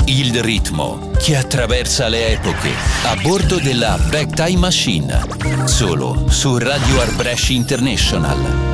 Il ritmo che attraversa le epoche a bordo della Back Time Machine, solo su Radio Art Brash International.